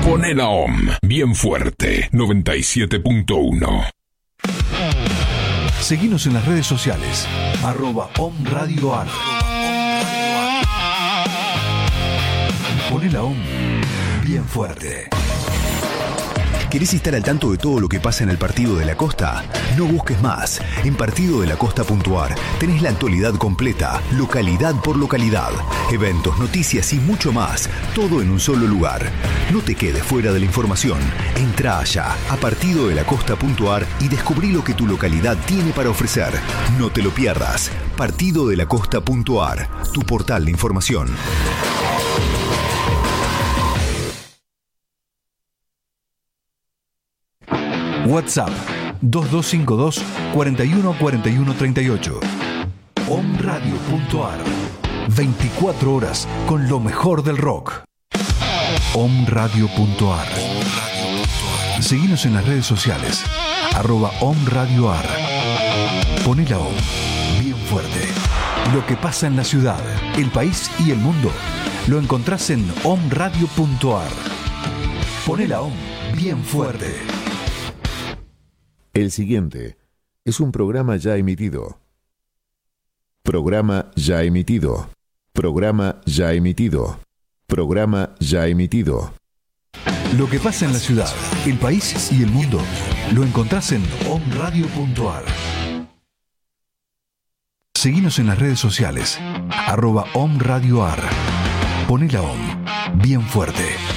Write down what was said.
Poné la OM bien fuerte, 97.1. Seguinos en las redes sociales, @OMRadioAR. Poné la OM bien fuerte. ¿Querés estar al tanto de todo lo que pasa en el Partido de la Costa? No busques más. En partidodelacosta.ar tenés la actualidad completa, localidad por localidad, eventos, noticias y mucho más, todo en un solo lugar. No te quedes fuera de la información. Entrá allá a partidodelacosta.ar y descubrí lo que tu localidad tiene para ofrecer. No te lo pierdas. Partidodelacosta.ar, tu portal de información. WhatsApp 2252 41 41 38. OMRadio.ar. 24 horas con lo mejor del rock. OMRadio.ar. Seguinos en las redes sociales, @OMRadioAR. Poné la OM bien fuerte. Lo que pasa en la ciudad, el país y el mundo lo encontrás en OMRadio.ar. Poné la OM bien fuerte. El siguiente es un programa ya emitido. Programa ya emitido. Programa ya emitido. Programa ya emitido. Lo que pasa en la ciudad, el país y el mundo lo encontrás en OMRadio.ar. Seguinos en las redes sociales, @OMRadioAR. Poné la OM bien fuerte.